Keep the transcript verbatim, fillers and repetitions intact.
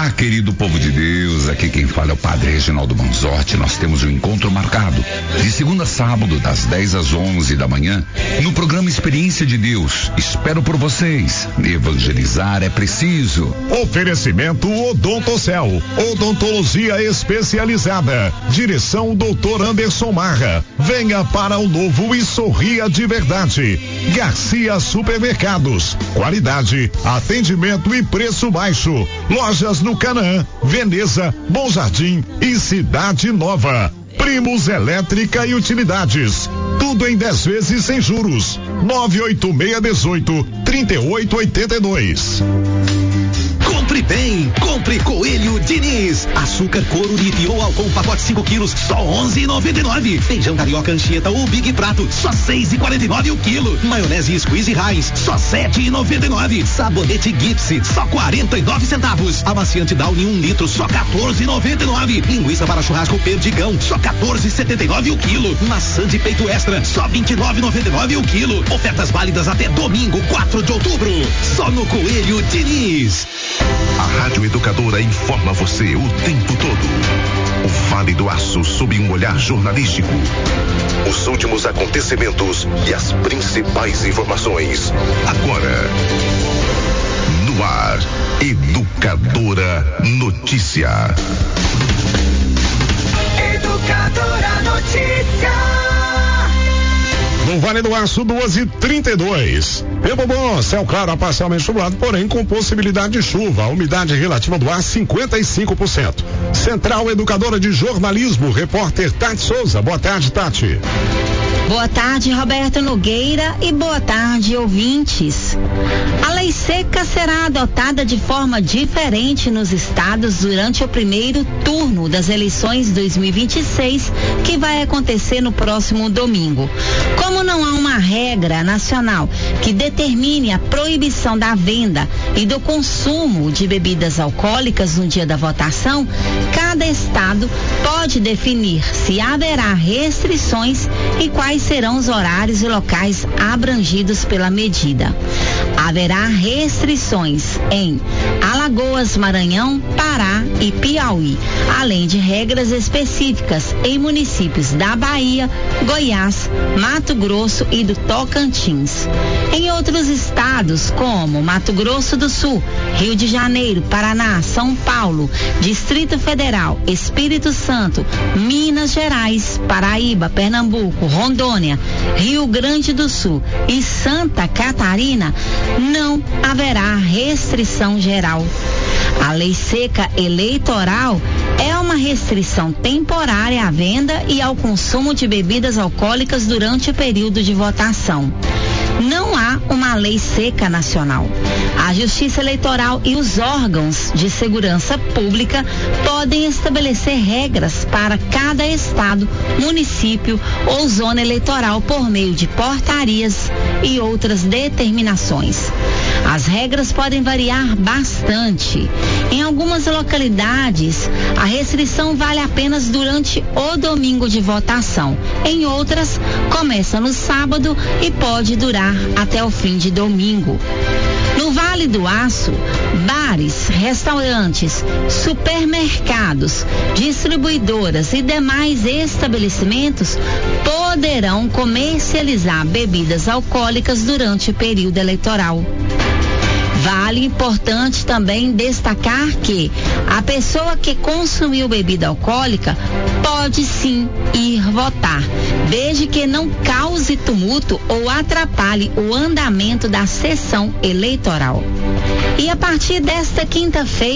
Olá, querido povo de Deus, aqui quem fala é o Padre Reginaldo Manzotti. Nós temos um encontro marcado de segunda a sábado, das dez às onze da manhã, no programa Experiência de Deus. Espero por vocês. Evangelizar é preciso. Oferecimento Odontocel, odontologia especializada. Direção doutor Anderson Marra. Venha para o novo e sorria de verdade. Garcia Supermercados, qualidade, atendimento e preço baixo. Lojas no Canaã, Veneza, Bom Jardim e Cidade Nova. Primos Elétrica e Utilidades. Tudo em dez vezes sem juros. nove oito seis um oito, três oito oito dois. Compre bem, compre Coelho Diniz. Açúcar couro Nitro Alcon pacote cinco quilos, só onze e noventa e nove. Feijão carioca Anchieta ou Big Prato, só seis e quarenta e nove o quilo. Maionese Squeeze Heinz, só sete e noventa e nove. Sabonete Gipsy, só quarenta e nove centavos. Amaciante Downy um litro, só quatorze e noventa e nove. Linguiça para churrasco Perdigão, só quatorze e setenta e nove o quilo. Maçã de peito extra, só vinte e nove e noventa e nove o quilo. Ofertas válidas até domingo, quatro de outubro. Só no Coelho Diniz. A Rádio Educadora informa você o tempo todo. O Vale do Aço sob um olhar jornalístico. Os últimos acontecimentos e as principais informações. Agora, no ar, Educadora Notícia. Educadora Notícia. No Vale do Aço, duas e trinta e dois. Tempo bom, céu claro a parcialmente nublado, porém com possibilidade de chuva. A umidade relativa do ar cinquenta e cinco por cento. Central Educadora de Jornalismo, repórter Tati Souza. Boa tarde, Tati. Boa tarde, Roberto Nogueira, e boa tarde, ouvintes. A lei seca será adotada de forma diferente nos estados durante o primeiro turno das eleições dois mil e vinte e seis, que vai acontecer no próximo domingo. Como não há uma regra nacional que determine a proibição da venda e do consumo de bebidas alcoólicas no dia da votação, cada estado pode definir se haverá restrições e quais serão os horários e locais abrangidos pela medida. Haverá restrições em Alagoas, Maranhão, Pará e Piauí, além de regras específicas em municípios da Bahia, Goiás, Mato Grosso e do Tocantins. Em outros estados, como Mato Grosso do Sul, Rio de Janeiro, Paraná, São Paulo, Distrito Federal, Espírito Santo, Minas Gerais, Paraíba, Pernambuco, Rondônia, Rio Grande do Sul e Santa Catarina, não haverá restrição geral. A lei seca eleitoral é uma restrição temporária à venda e ao consumo de bebidas alcoólicas durante o período de votação. Não há uma lei seca nacional. A Justiça Eleitoral e os órgãos de segurança pública podem estabelecer regras para cada estado, município ou zona eleitoral por meio de portarias e outras determinações. As regras podem variar bastante. Em algumas localidades, a restrição vale apenas durante o domingo de votação. Em outras, começa no sábado e pode durar até o fim de domingo. No Vale do Aço, bares, restaurantes, supermercados, distribuidoras e demais estabelecimentos poderão comercializar bebidas alcoólicas durante o período eleitoral. Vale importante também destacar que a pessoa que consumiu bebida alcoólica pode sim ir votar, desde que não cause tumulto ou atrapalhe o andamento da sessão eleitoral. E a partir desta quinta-feira,